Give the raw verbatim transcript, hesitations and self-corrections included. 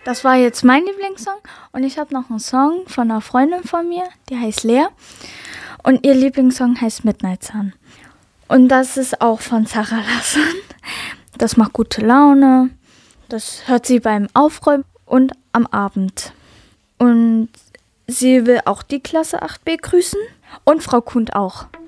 Das war jetzt mein Lieblingssong und ich habe noch einen Song von einer Freundin von mir, die heißt Lea und ihr Lieblingssong heißt Midnight Sun. Und das ist auch von Zara Larsson. Das macht gute Laune, das hört sie beim Aufräumen und am Abend. Und sie will auch die Klasse acht b grüßen und Frau Kuhn auch.